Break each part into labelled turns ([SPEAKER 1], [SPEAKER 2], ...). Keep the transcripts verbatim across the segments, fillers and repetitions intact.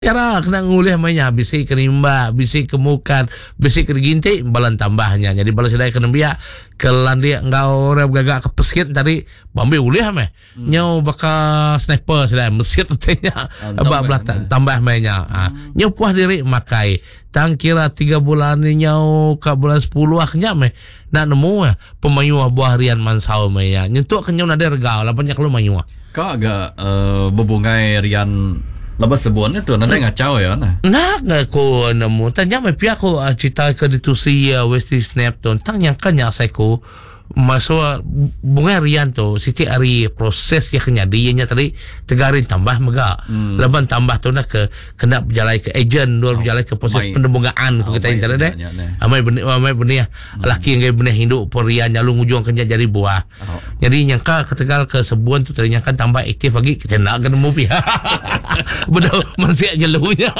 [SPEAKER 1] Cara kena ngulih mainnya bisi kenimba, bisi kemukan, bisi keginti balan tambahnya. Jadi balas sidai kena biak kelan dia engkau orang gagak kepeskit tadi bambi ulih meh. Hmm. Nyau baka sniper sidai mesit tanya. Abak belah tambah mainnya. Hmm. Nyau puas diri makai. Tang kira tiga bulan ni nyau ke bulan sepuluh akhnya meh. Nak nemu eh pemayuah buah harian mansau mainnya. Nyentuk kenyau nade regau lah banyak lu mayuah.
[SPEAKER 2] Kau agak uh, berbungai rian labas sebuahnya tu nanti ngacau ya nah.
[SPEAKER 1] Nak nggak ko nemu tanya mai pihak ko cerita ke ditusi ya Wesley Snap tu tanya kanya saya ko masuk bunga rian tu siti hari proses ya kenya dia nya tadi tegarin tambah mega hmm. Leban tambah tu nak ke kena berjalan ke agent dua oh, berjalan ke proses pendembungaan oh, kita internet deh amai benih amai benih hmm. Laki yang benih hidup perian jalung ujung kenya jadi buah oh. Jadi nyangka ketegal ke sebuan tu ternyata kan tambah aktif lagi kita nak kena movie betul masih jeluhnya.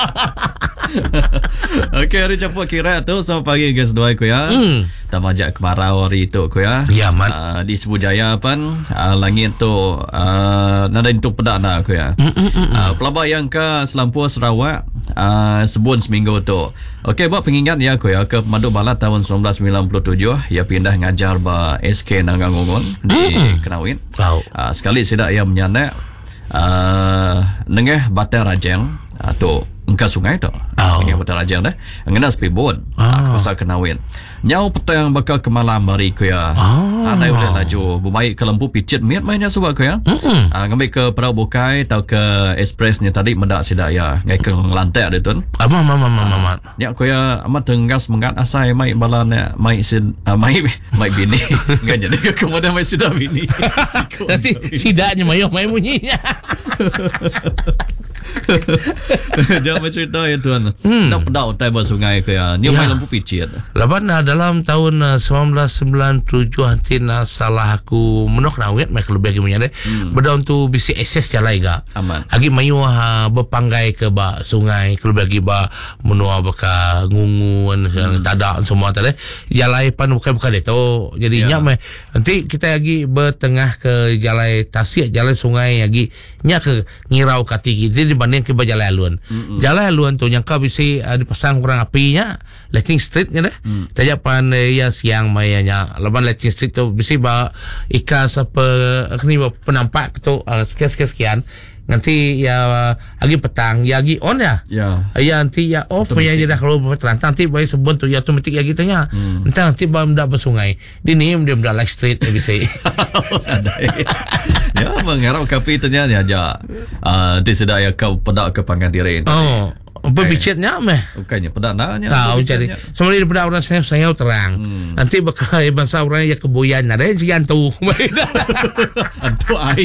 [SPEAKER 2] Okey hari capuk kira tu selamat pagi guys dua aku ya hmm. Dah majak kemarau hari tu aku ya
[SPEAKER 1] ya man
[SPEAKER 2] uh, di Sebu Jaya pan uh, langit tu uh, nada itu pedak nak aku ya uh, pelabak yang ke Selampua Sarawak uh, sebun seminggu tu. Okey buat pengingat ya aku ya ke Pemandu Balat tahun sembilan belas sembilan puluh tujuh ia pindah ngajar ba S K Nanggangongon di Kenawin
[SPEAKER 1] wow.
[SPEAKER 2] uh, sekali sidak ia menyanak uh, nengeh Batai Rajang atau engkau sungai tu dengan Batai Rajang dah ngena spibon ah. Pasal Kenawin nyau petang bakal ke malam hari ku ya ah. Ada boleh laju berbaik ke lembu picit miat mainnya sebab ku ya mm-hmm. uh, ngambil ke Perau Bukai atau ke Expressnya tadi mendak sidak ya ngai ke lantai dia tu
[SPEAKER 1] amat amat amat amat
[SPEAKER 2] ya ku ya amat tenggas mengat asai mai balan mai sid uh, mai mai bini enggak jadi kemudian mai sudah bini
[SPEAKER 1] nanti sidaknya mai mai bunyinya.
[SPEAKER 2] Jangan cerita ya tuan. Hmm. Nak pedau tai ba sungai ke ya. Ni mai lembu picit.
[SPEAKER 1] Laban dalam tahun uh, sembilan belas sembilan puluh tujuh nanti na salah aku menok nawet mai lebih lagi menyade. Hmm. Beda untuk bisi akses jalan ga. Aman. Agi mayu uh, berpanggai ke ba sungai ke lebih lagi ba menua baka ngungun hmm. tadak semua tadi. Jalan pan bukan-bukan dia tu. Jadi yeah. Nya mai nanti kita lagi bertengah ke jalan Tasik jalan sungai lagi nya ke ngirau kati kita dibanding ke jalan aluan. Mm-hmm. Jalan aluan tu yang kau bisa uh, dipasang kurang apinya Lighting Street ni dah. Mm. Tajak pan uh, ya siang mayanya. Lepas Lighting Street tu bisa ba ikas apa ni penampak tu uh, sekian-sekian nanti ya lagi petang ya lagi on ya ya ya nanti ya off ya je dah kalau berterang nanti bayi sebun tu ya otomatik ya gitanya hmm. Entah nanti bam dak bersungai di ni dia dak like street bisa
[SPEAKER 2] ada ya mengharap kapi tu nya aja uh, di sedaya kau pedak ke pangkat diri
[SPEAKER 1] oh berbicitnya meh
[SPEAKER 2] bukannya pedak nanya
[SPEAKER 1] tahu jadi semua pedak orang saya saya terang hmm. Nanti bakal bahasa orang ya keboyan ada yang jantu
[SPEAKER 2] antu ai.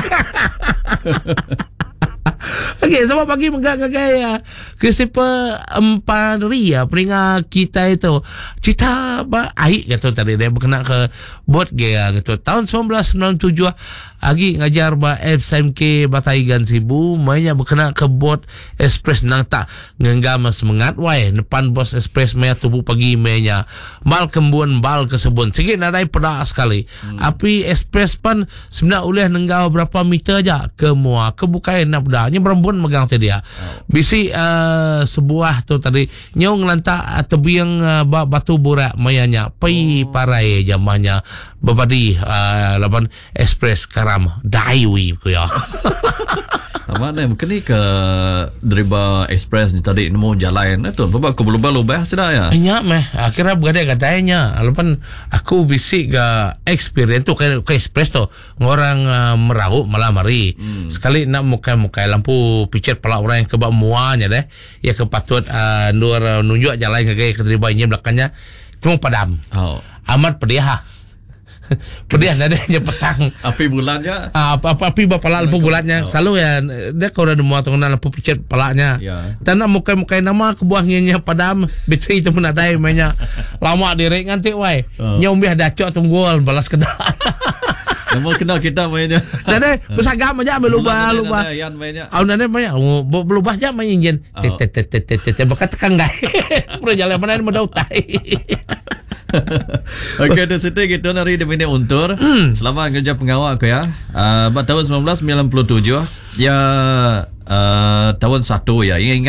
[SPEAKER 1] Okey, selamat pagi menggaya Christopher empat ria peringat kita itu cita ba aik gitu tadi dia berkena ke bot gaya gitu tahun sembilan belas sembilan puluh tujuh lagi ngajar ba F M K Bataigan Sibu mainnya berkena ke bot Express nang tak ngenggam semangat wai depan bos Express maya tubuh pagi mainnya bal kembun bal kesebun sikit nadai pedas sekali hmm. Api Express pan sebenarnya oleh nenggau berapa meter aja ke mua ke bukai nak pedanya berembun megang tadi dia. Oh. Bisi uh, sebuah tu tadi nyong lantak uh, tebiang uh, batu burak mayanya pai oh. Parai jamahnya babadi uh, laban Express karam daiwi ku ya.
[SPEAKER 2] Mana mungkin ni ke Deriba Express ni tadi nemu jalan tu sebab aku belum lubah sudah ya.
[SPEAKER 1] Nya meh akhirnya berada katanya lepas aku bisik ke experience tu ke, ke Express tu orang uh, meraup malam hari hmm. Sekali nak muka-muka lampu picit pala orang yang kebak muanya deh ya kepatut uh, nur nunjuk jalan ke ke Deriba ini belakangnya cuma padam. Oh. Amat pedih. Pedih ada dia petang
[SPEAKER 2] api bulannya
[SPEAKER 1] ah, apa apa api bapala lampu bulatnya oh. Selalu ya dia kalau ada muat tengah lampu picit palanya ya. Tanah muka-muka nama kebuahnya padam betri itu pun ada mainnya lama direk nganti wai oh. Nyombih dacok tunggul balas kedah.
[SPEAKER 2] Nama kenal kita mainnya.
[SPEAKER 1] Dan bersagam aja melubah lubah.
[SPEAKER 2] Yan mainnya.
[SPEAKER 1] Au nane mainnya berubah aja main injin. Tet tet tet tet tet bakat tekan gai. Sepuluh jalan mana mau tai.
[SPEAKER 2] Okey, di situ kita hari demi ini untur. Mm. Selamat kerja pengawal aku ya. Uh, tahun sembilan belas sembilan puluh tujuh ya uh, tahun satu ya. Ingat